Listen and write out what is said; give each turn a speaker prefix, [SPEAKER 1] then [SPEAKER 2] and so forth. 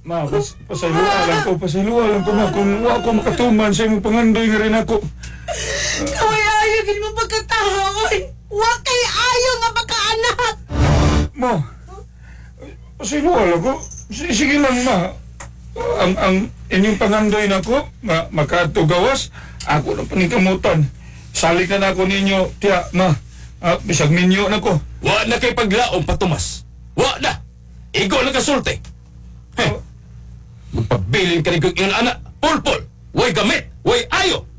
[SPEAKER 1] Ma, pasayloa lang ko ma, kung wa ko makatuman sa imong pangandoy nga rin ako.
[SPEAKER 2] Kaway ayaw gid mo pagkatahoy. Wa kay ayaw nga pagkaanak.
[SPEAKER 1] Ma, pasayloa lang ko. Sige lang ma. Ang inyong pangandoy na ko, makatugawas, ako na panikamutan. Salikan ako ninyo, tiya, ma. Bisag minyo na ko.
[SPEAKER 3] Wa na kay paglaom pa, Tomas. Wa na. Igo na kasulti. Magpabilin ka rin kong iyong anak. Pulpul. Way gamit. Way ayo.